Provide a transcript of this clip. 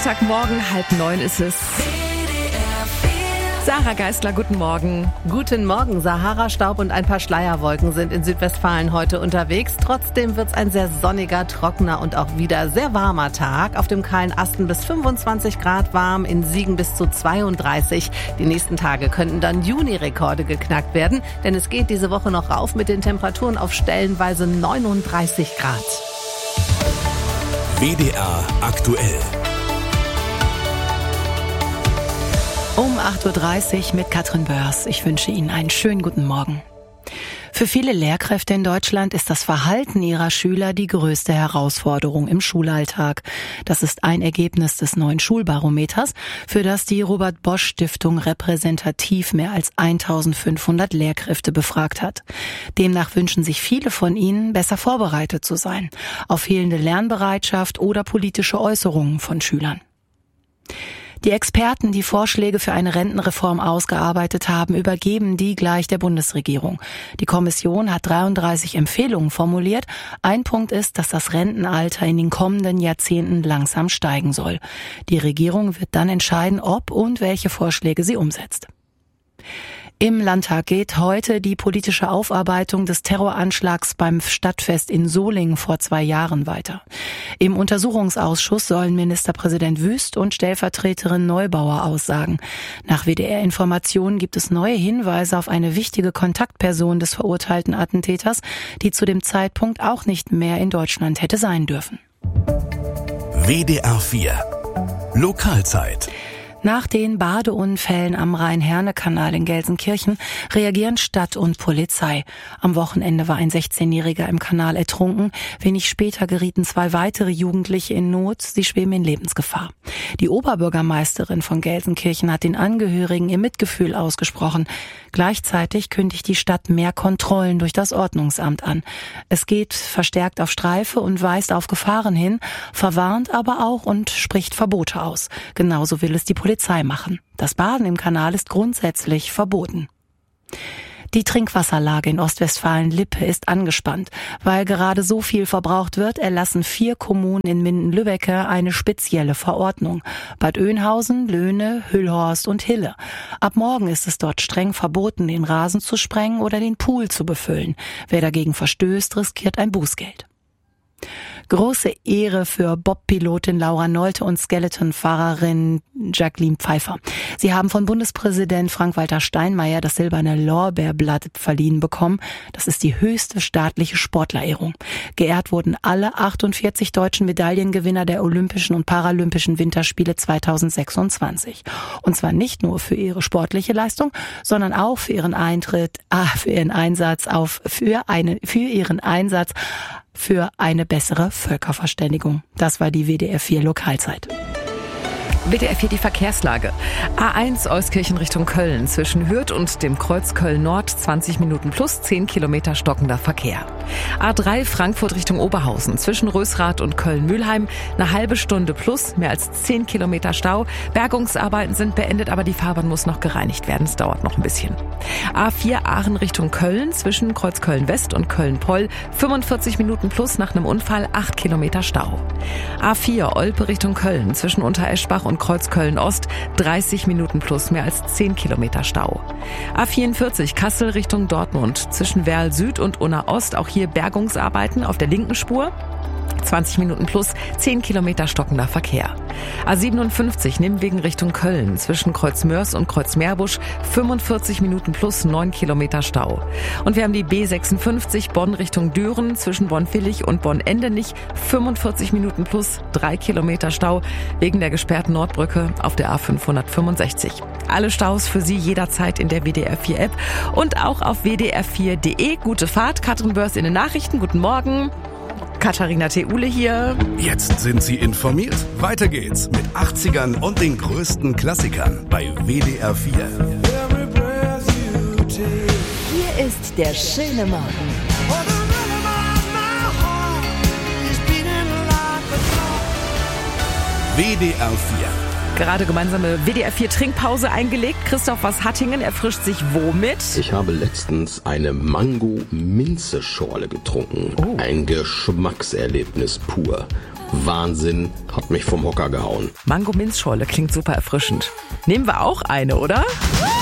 Montagmorgen, 8:30 ist es. Sarah Geisler, guten Morgen. Guten Morgen. Sahara-Staub und ein paar Schleierwolken sind in Südwestfalen heute unterwegs. Trotzdem wird es ein sehr sonniger, trockener und auch wieder sehr warmer Tag. Auf dem kahlen Asten bis 25 Grad warm, in Siegen bis zu 32. Die nächsten Tage könnten dann Juni-Rekorde geknackt werden, denn es geht diese Woche noch rauf mit den Temperaturen auf stellenweise 39 Grad. WDR aktuell. Um 8:30 Uhr mit Katrin Börs. Ich wünsche Ihnen einen schönen guten Morgen. Für viele Lehrkräfte in Deutschland ist das Verhalten ihrer Schüler die größte Herausforderung im Schulalltag. Das ist ein Ergebnis des neuen Schulbarometers, für das die Robert-Bosch-Stiftung repräsentativ mehr als 1500 Lehrkräfte befragt hat. Demnach wünschen sich viele von ihnen, besser vorbereitet zu sein auf fehlende Lernbereitschaft oder politische Äußerungen von Schülern. Die Experten, die Vorschläge für eine Rentenreform ausgearbeitet haben, übergeben die gleich der Bundesregierung. Die Kommission hat 33 Empfehlungen formuliert. Ein Punkt ist, dass das Rentenalter in den kommenden Jahrzehnten langsam steigen soll. Die Regierung wird dann entscheiden, ob und welche Vorschläge sie umsetzt. Im Landtag geht heute die politische Aufarbeitung des Terroranschlags beim Stadtfest in Solingen vor 2 Jahren weiter. Im Untersuchungsausschuss sollen Ministerpräsident Wüst und Stellvertreterin Neubauer aussagen. Nach WDR-Informationen gibt es neue Hinweise auf eine wichtige Kontaktperson des verurteilten Attentäters, die zu dem Zeitpunkt auch nicht mehr in Deutschland hätte sein dürfen. WDR 4 Lokalzeit. Nach den Badeunfällen am Rhein-Herne-Kanal in Gelsenkirchen reagieren Stadt und Polizei. Am Wochenende war ein 16-Jähriger im Kanal ertrunken. Wenig später gerieten 2 weitere Jugendliche in Not. Sie schweben in Lebensgefahr. Die Oberbürgermeisterin von Gelsenkirchen hat den Angehörigen ihr Mitgefühl ausgesprochen. Gleichzeitig kündigt die Stadt mehr Kontrollen durch das Ordnungsamt an. Es geht verstärkt auf Streife und weist auf Gefahren hin, verwarnt aber auch und spricht Verbote aus. Genauso will es die Polizei machen. Das Baden im Kanal ist grundsätzlich verboten. Die Trinkwasserlage in Ostwestfalen-Lippe ist angespannt. Weil gerade so viel verbraucht wird, erlassen 4 Kommunen in Minden-Lübbecke eine spezielle Verordnung. Bad Oeynhausen, Löhne, Hüllhorst und Hille. Ab morgen ist es dort streng verboten, den Rasen zu sprengen oder den Pool zu befüllen. Wer dagegen verstößt, riskiert ein Bußgeld. Große Ehre für Bobpilotin Laura Nolte und Skeletonfahrerin Jacqueline Pfeiffer. Sie haben von Bundespräsident Frank-Walter Steinmeier das silberne Lorbeerblatt verliehen bekommen. Das ist die höchste staatliche Sportlerehrung. Geehrt wurden alle 48 deutschen Medaillengewinner der Olympischen und Paralympischen Winterspiele 2026. Und zwar nicht nur für ihre sportliche Leistung, sondern auch für ihren Einsatz für eine bessere Völkerverständigung. Das war die WDR 4 Lokalzeit. WDR 4 die Verkehrslage. A1 Euskirchen Richtung Köln zwischen Hürth und dem Kreuz Köln-Nord 20 Minuten plus 10 Kilometer stockender Verkehr. A3 Frankfurt Richtung Oberhausen zwischen Rösrath und Köln-Mühlheim eine halbe Stunde plus, mehr als 10 Kilometer Stau. Bergungsarbeiten sind beendet, aber die Fahrbahn muss noch gereinigt werden. Es dauert noch ein bisschen. A4 Aachen Richtung Köln zwischen Kreuz Köln-West und Köln-Poll 45 Minuten plus nach einem Unfall 8 Kilometer Stau. A4 Olpe Richtung Köln zwischen Untereschbach und Kreuz Köln-Ost 30 Minuten plus, mehr als 10 Kilometer Stau. A44 Kassel Richtung Dortmund zwischen Werl Süd und Unna Ost, auch hier Bergungsarbeiten auf der linken Spur. 20 Minuten plus, 10 Kilometer stockender Verkehr. A57 Nimwegen Richtung Köln zwischen Kreuz Mörs und Kreuz Meerbusch 45 Minuten plus 9 Kilometer Stau. Und wir haben die B56 Bonn Richtung Düren zwischen Bonn-Villich und Bonn-Endenich 45 Minuten plus 3 Kilometer Stau wegen der gesperrten Nordbrücke auf der A565. Alle Staus für Sie jederzeit in der WDR 4 App und auch auf wdr4.de. Gute Fahrt, Katrin Börs in den Nachrichten. Guten Morgen. Katharina Theule hier. Jetzt sind Sie informiert. Weiter geht's mit 80ern und den größten Klassikern bei WDR 4. Hier ist der schöne Morgen. WDR 4. Gerade gemeinsame WDR 4 Trinkpause eingelegt. Christoph aus Hattingen erfrischt sich womit? Ich habe letztens eine Mango-Minze-Schorle getrunken. Ein Geschmackserlebnis pur. Wahnsinn, hat mich vom Hocker gehauen. Mango-Minzschorle klingt super erfrischend. Nehmen wir auch eine, oder?